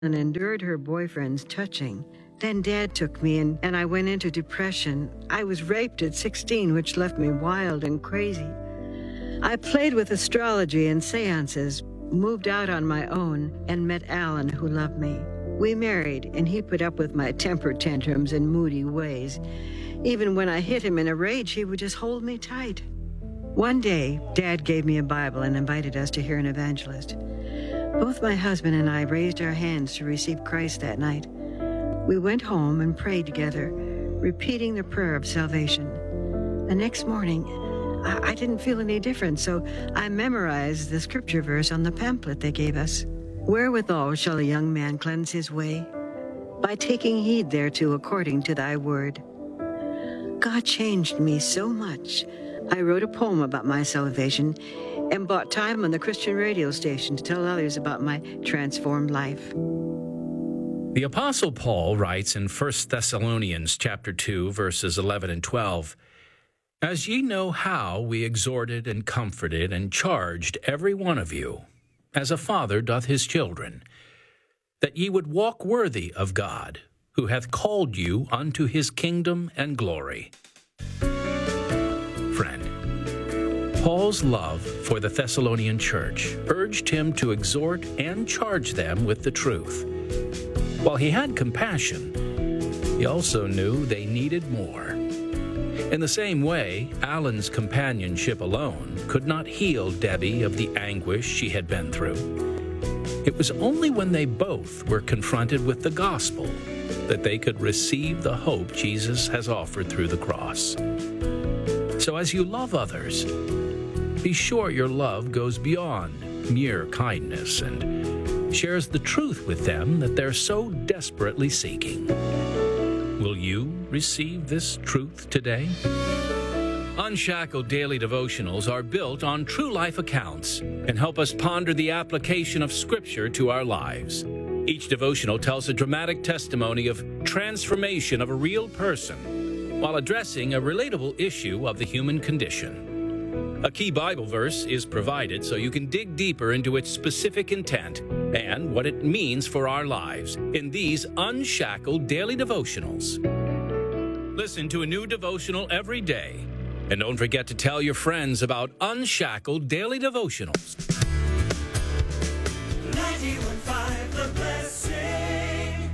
and endured her boyfriend's touching. Then Dad took me and I went into depression. I was raped at 16, which left me wild and crazy. I played with astrology and seances, moved out on my own, and met Alan, who loved me. We married, and he put up with my temper tantrums and moody ways. Even when I hit him in a rage, he would just hold me tight. One day, Dad gave me a Bible and invited us to hear an evangelist. Both my husband and I raised our hands to receive Christ that night. We went home and prayed together, repeating the prayer of salvation. The next morning, I didn't feel any different, so I memorized the scripture verse on the pamphlet they gave us. Wherewithal shall a young man cleanse his way? By taking heed thereto according to thy word. God changed me so much. I wrote a poem about my salvation and bought time on the Christian radio station to tell others about my transformed life. The Apostle Paul writes in 1 Thessalonians chapter 2, verses 11 and 12, As ye know how we exhorted and comforted and charged every one of you, as a father doth his children, that ye would walk worthy of God, who hath called you unto his kingdom and glory. Friend, Paul's love for the Thessalonian church urged him to exhort and charge them with the truth. While he had compassion, he also knew they needed more. In the same way, Alan's companionship alone could not heal Debbie of the anguish she had been through. It was only when they both were confronted with the gospel that they could receive the hope Jesus has offered through the cross. So as you love others, be sure your love goes beyond mere kindness and shares the truth with them that they're so desperately seeking. Will you receive this truth today? Unshackled daily devotionals are built on true life accounts and help us ponder the application of Scripture to our lives. Each devotional tells a dramatic testimony of transformation of a real person while addressing a relatable issue of the human condition. A key Bible verse is provided so you can dig deeper into its specific intent and what it means for our lives in these unshackled daily devotionals. Listen to a new devotional every day. And don't forget to tell your friends about Unshackled Daily Devotionals. 91.5 The Blessing.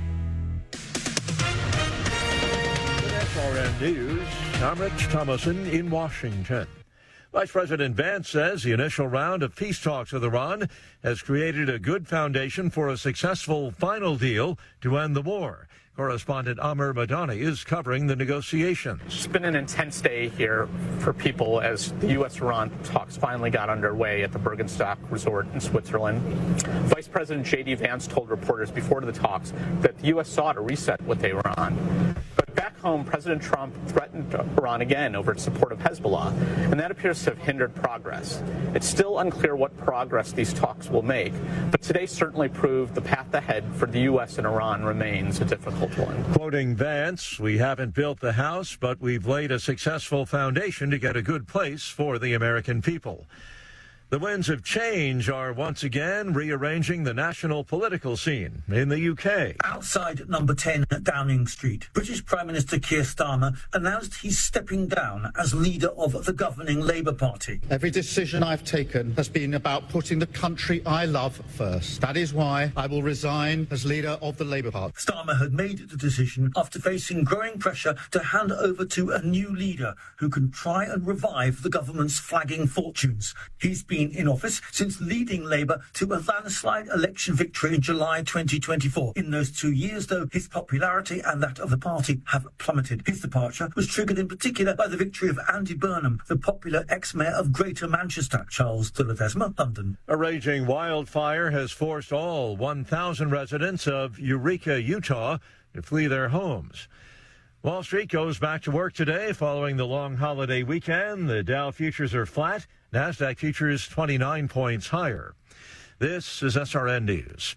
SRN News, I'm Rich Thomason in Washington. Vice President Vance says the initial round of peace talks with Iran has created a good foundation for a successful final deal to end the war. Correspondent Amr Madani is covering the negotiations. It's been an intense day here for people as the U.S.-Iran talks finally got underway at the Bergenstock Resort in Switzerland. Vice President J.D. Vance told reporters before the talks that the U.S. sought a reset with Iran. But back home, President Trump threatened Iran again over its support of Hezbollah, and that appears to have hindered progress. It's still unclear what progress these talks will make, but today certainly proved the path ahead for the U.S. and Iran remains a difficult one. Quoting Vance, we haven't built the house, but we've laid a successful foundation to get a good place for the American people. The winds of change are once again rearranging the national political scene in the UK. Outside number 10 at Downing Street, British Prime Minister Keir Starmer announced he's stepping down as leader of the governing Labour Party. Every decision I've taken has been about putting the country I love first. That is why I will resign as leader of the Labour Party. Starmer had made the decision after facing growing pressure to hand over to a new leader who can try and revive the government's flagging fortunes. He's been in office since leading Labour to a landslide election victory in July 2024. In those 2 years, though, his popularity and that of the party have plummeted. His departure was triggered in particular by the victory of Andy Burnham, the popular ex-mayor of Greater Manchester. Charles de Ledesma, London. A raging wildfire has forced all 1,000 residents of Eureka, Utah, to flee their homes. Wall Street goes back to work today following the long holiday weekend. The Dow futures are flat. NASDAQ futures 29 points higher. This is SRN News.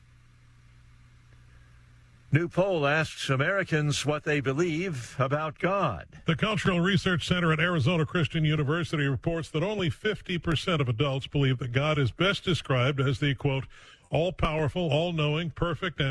New poll asks Americans what they believe about God. The Cultural Research Center at Arizona Christian University reports that only 50% of adults believe that God is best described as the, quote, all powerful, all knowing, perfect, and